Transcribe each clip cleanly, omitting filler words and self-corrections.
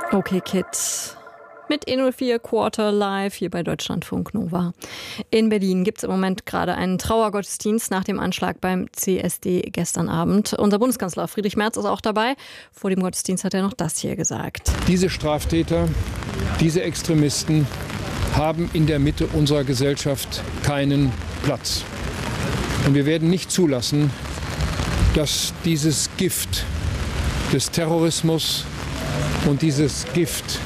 Okay, Kids. Mit E04 Quarter live hier bei Deutschlandfunk Nova. In Berlin gibt es im Moment gerade einen Trauergottesdienst nach dem Anschlag beim CSD gestern Abend. Unser Bundeskanzler Friedrich Merz ist auch dabei. Vor dem Gottesdienst hat er noch das hier gesagt. Diese Straftäter, diese Extremisten haben in der Mitte unserer Gesellschaft keinen Platz. Und wir werden nicht zulassen, dass dieses Gift des Terrorismus und dieses Gift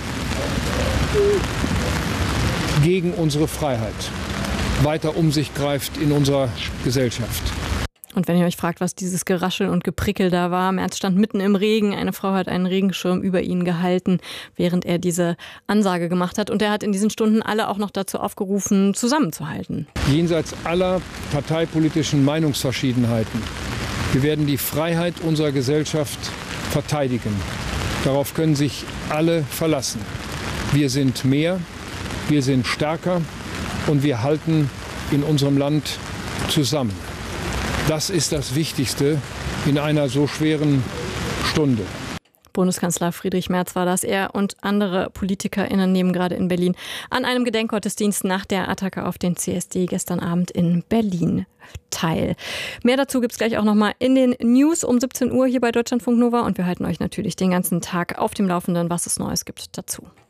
gegen unsere Freiheit weiter um sich greift in unserer Gesellschaft. Und wenn ihr euch fragt, was dieses Geraschel und Geprickel da war, Merz stand mitten im Regen. Eine Frau hat einen Regenschirm über ihn gehalten, während er diese Ansage gemacht hat. Und er hat in diesen Stunden alle auch noch dazu aufgerufen, zusammenzuhalten. Jenseits aller parteipolitischen Meinungsverschiedenheiten. Wir werden die Freiheit unserer Gesellschaft verteidigen. Darauf können sich alle verlassen. Wir sind mehr, wir sind stärker und wir halten in unserem Land zusammen. Das ist das Wichtigste in einer so schweren Stunde. Bundeskanzler Friedrich Merz war das. Er und andere PolitikerInnen nehmen gerade in Berlin an einem Gedenkgottesdienst nach der Attacke auf den CSD gestern Abend in Berlin teil. Mehr dazu gibt es gleich auch nochmal in den News um 17 Uhr hier bei Deutschlandfunk Nova. Und wir halten euch natürlich den ganzen Tag auf dem Laufenden, was es Neues gibt dazu.